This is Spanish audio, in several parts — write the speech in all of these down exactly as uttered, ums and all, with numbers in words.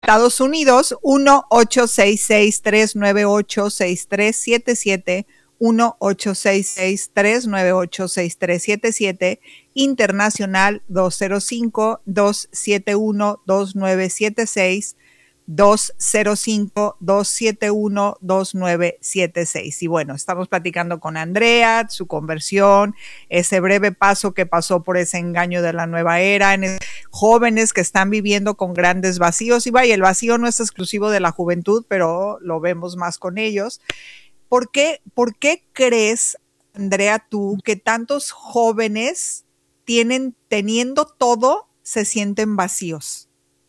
Estados Unidos, uno ocho seis seis, tres nueve ocho, seis tres siete siete, uno ocho seis seis, tres nueve ocho, seis tres siete siete, internacional dos cero cinco, dos siete uno, dos nueve siete seis, dos cero cinco, dos siete uno, dos nueve siete seis. Y bueno, estamos platicando con Andrea, su conversión, ese breve paso que pasó por ese engaño de la nueva era, en jóvenes que están viviendo con grandes vacíos. Y vaya, el vacío no es exclusivo de la juventud, pero lo vemos más con ellos. ¿Por qué, por qué crees, Andrea, tú, que tantos jóvenes tienen, teniendo todo, se sienten vacíos?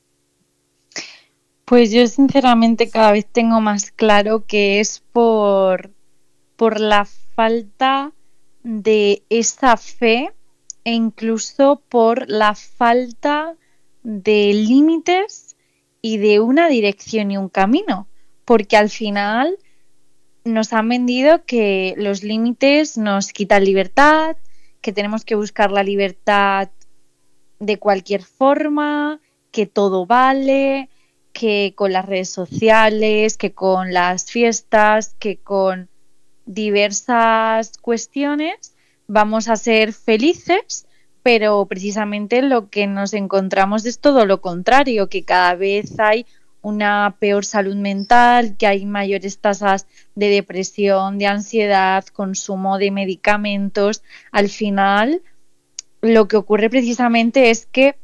Pues yo sinceramente cada vez tengo más claro que es por, por la falta de esa fe e incluso por la falta de límites y de una dirección y un camino, porque al final nos han vendido que los límites nos quitan libertad, que tenemos que buscar la libertad de cualquier forma, que todo vale, que con las redes sociales, que con las fiestas, que con diversas cuestiones vamos a ser felices, pero precisamente lo que nos encontramos es todo lo contrario, que cada vez hay una peor salud mental, que hay mayores tasas de depresión, de ansiedad, consumo de medicamentos. Al final, lo que ocurre precisamente es que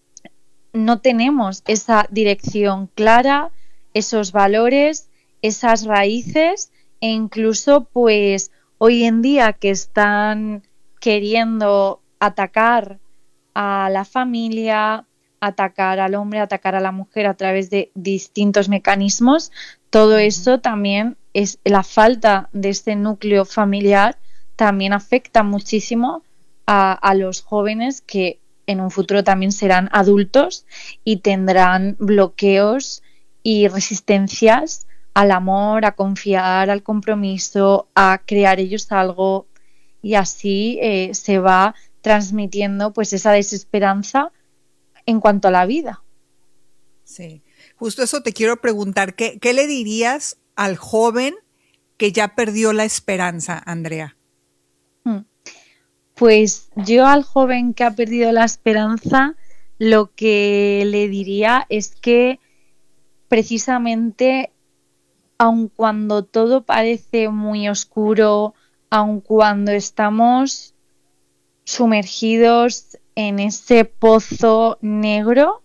no tenemos esa dirección clara, esos valores, esas raíces e incluso pues hoy en día que están queriendo atacar a la familia, atacar al hombre, atacar a la mujer a través de distintos mecanismos, todo uh-huh. eso también es la falta de este núcleo familiar, también afecta muchísimo a, a los jóvenes que en un futuro también serán adultos y tendrán bloqueos y resistencias al amor, a confiar, al compromiso, a crear ellos algo, y así eh, se va transmitiendo pues esa desesperanza en cuanto a la vida. Sí, justo eso te quiero preguntar, ¿qué, qué le dirías al joven que ya perdió la esperanza, Andrea? Hmm. Pues yo al joven que ha perdido la esperanza, lo que le diría es que precisamente, aun cuando todo parece muy oscuro, aun cuando estamos sumergidos en ese pozo negro,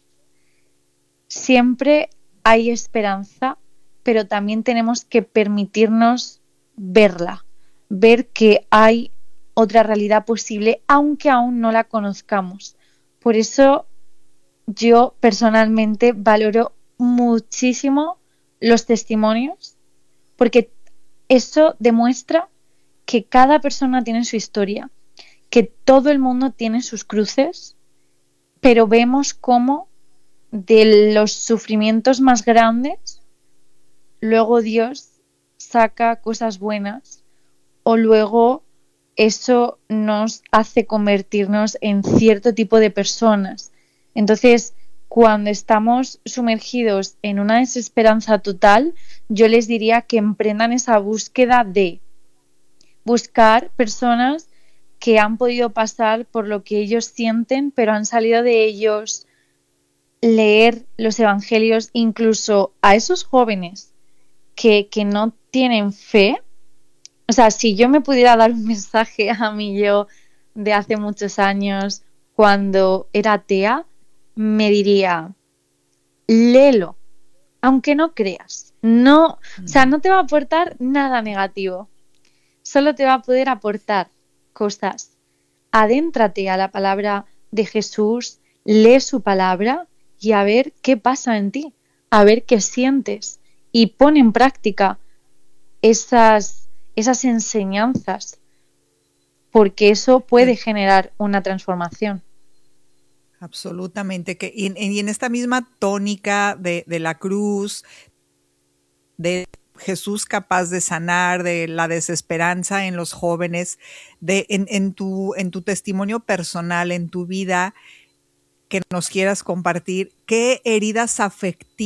siempre hay esperanza, pero también tenemos que permitirnos verla, ver que hay otra realidad posible, aunque aún no la conozcamos. Por eso yo personalmente valoro muchísimo los testimonios, porque eso demuestra que cada persona tiene su historia, que todo el mundo tiene sus cruces, pero vemos cómo de los sufrimientos más grandes, luego Dios saca cosas buenas, o luego eso nos hace convertirnos en cierto tipo de personas. Entonces, cuando estamos sumergidos en una desesperanza total, yo les diría que emprendan esa búsqueda de buscar personas que han podido pasar por lo que ellos sienten, pero han salido de ellos, leer los evangelios, incluso a esos jóvenes que, que no tienen fe. O sea, si yo me pudiera dar un mensaje a mí yo de hace muchos años, cuando era atea, me diría, léelo, aunque no creas. No, o sea, no te va a aportar nada negativo. Solo te va a poder aportar cosas. Adéntrate a la palabra de Jesús, lee su palabra y a ver qué pasa en ti, a ver qué sientes, y pon en práctica esas esas enseñanzas, porque eso puede generar una transformación. Absolutamente, que y, y en esta misma tónica de, de la cruz, de Jesús capaz de sanar, de la desesperanza en los jóvenes, de en, en tu en tu testimonio personal, en tu vida, que nos quieras compartir, qué heridas afectivas